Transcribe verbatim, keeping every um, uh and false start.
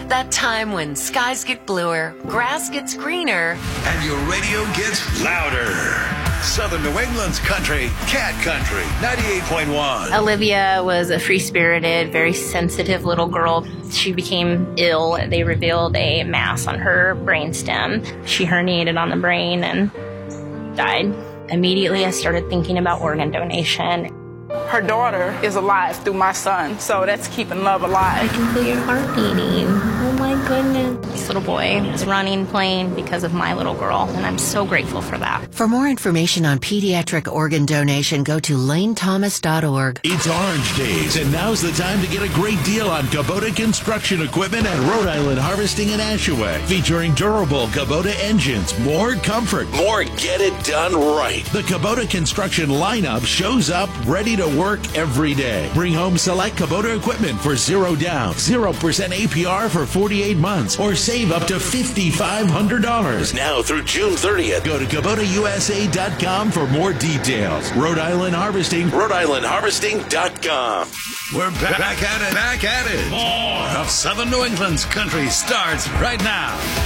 at that time when skies get bluer, grass gets greener, and your radio gets louder. Southern New England's country, Cat Country, ninety-eight point one. Olivia was a free-spirited, very sensitive little girl. She became ill. They revealed a mass on her brainstem. She herniated on the brain and died. Immediately, I started thinking about organ donation. Her daughter is alive through my son, so that's keeping love alive. I can feel your heart beating. Oh my goodness. This little boy is running, playing because of my little girl, and I'm so grateful for that. For more information on pediatric organ donation, go to lane thomas dot org. It's Orange Days, and now's the time to get a great deal on Kubota construction equipment at Rhode Island Harvesting in Ashaway. Featuring durable Kubota engines, more comfort, more get it done right. The Kubota construction lineup shows up ready to work every day. Bring home select Kubota equipment for zero down, zero percent A P R for forty-eight months, or save up to five thousand five hundred dollars. Now through June thirtieth. Go to Kubota U S A dot com for more details. Rhode Island Harvesting, Rhode Island Harvesting dot com. We're back, back at it, back at it. More of Southern New England's country starts right now.